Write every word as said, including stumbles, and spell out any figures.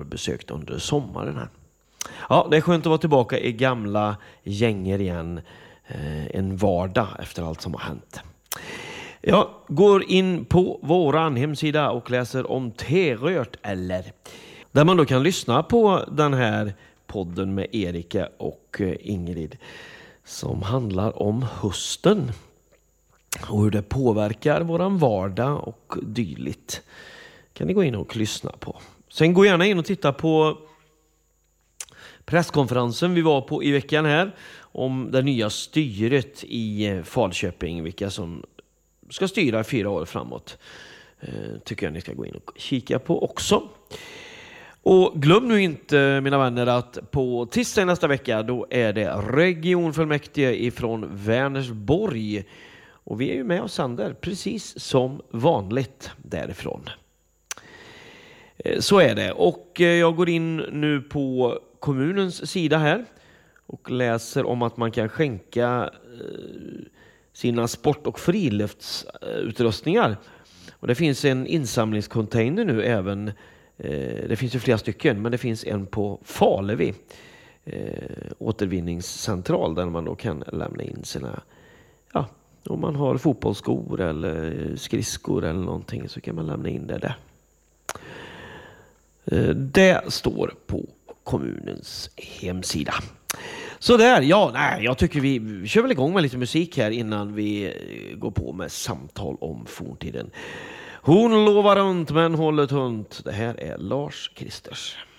besökt under sommaren här. Ja, det är skönt att vara tillbaka i gamla gänger igen. En vardag efter allt som har hänt. Jag går in på våran hemsida och läser om Terört eller där man då kan lyssna på den här podden med Erika och Ingrid som handlar om hösten och hur det påverkar våran vardag och dylikt. Kan ni gå in och lyssna på. Sen gå gärna in och titta på presskonferensen vi var på i veckan här om det nya styret i Falköping, vilka som ska styra fyra år framåt. Eh, tycker jag ni ska gå in och kika på också. Och glöm nu inte, mina vänner, att på tisdag nästa vecka då är det regionfullmäktige ifrån Vänersborg. Och vi är ju med och sänder precis som vanligt därifrån. Eh, så är det. Och eh, jag går in nu på kommunens sida här och läser om att man kan skänka eh, sina sport- och friluftsutrustningar. Och det finns en insamlingscontainer nu även. Eh, det finns ju flera stycken, men det finns en på Falevi eh, återvinningscentral där man då kan lämna in sina, ja, om man har fotbollsskor eller skridskor eller någonting så kan man lämna in det där. Eh, det står på kommunens hemsida. Så där, ja, nej, jag tycker vi, vi kör väl igång med lite musik här innan vi går på med samtal om forntiden. Hon lovar runt men håller tunt. Det här är Lars Kristers.